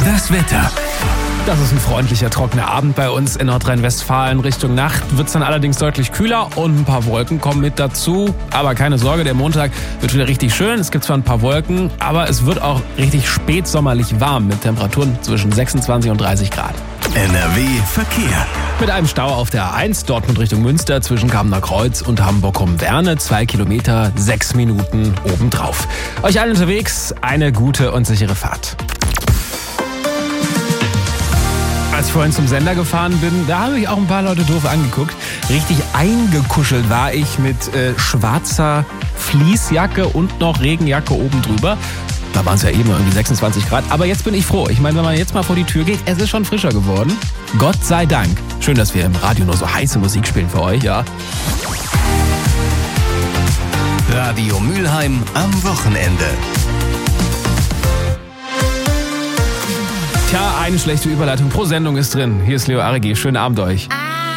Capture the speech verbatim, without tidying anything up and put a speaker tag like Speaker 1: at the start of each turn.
Speaker 1: Das Wetter.
Speaker 2: Das ist ein freundlicher, trockener Abend bei uns in Nordrhein-Westfalen. Richtung Nacht wird es dann allerdings deutlich kühler und ein paar Wolken kommen mit dazu. Aber keine Sorge, der Montag wird wieder richtig schön. Es gibt zwar ein paar Wolken, aber es wird auch richtig spätsommerlich warm mit Temperaturen zwischen sechsundzwanzig und dreißig Grad.
Speaker 1: N R W Verkehr.
Speaker 2: Mit einem Stau auf der A eins Dortmund Richtung Münster zwischen Kamener Kreuz und Hamburg-Werne. Zwei Kilometer, sechs Minuten obendrauf. Euch allen unterwegs eine gute und sichere Fahrt. Als ich vorhin zum Sender gefahren bin, da haben mich auch ein paar Leute doof angeguckt. Richtig eingekuschelt war ich mit äh, schwarzer Fleecejacke und noch Regenjacke oben drüber. Da waren es ja eben irgendwie sechsundzwanzig Grad. Aber jetzt bin ich froh. Ich meine, wenn man jetzt mal vor die Tür geht, es ist schon frischer geworden. Gott sei Dank. Schön, dass wir im Radio nur so heiße Musik spielen für euch, ja.
Speaker 1: Radio Mülheim am Wochenende.
Speaker 2: Tja, eine schlechte Überleitung pro Sendung ist drin. Hier ist Leo Aregi. Schönen Abend euch.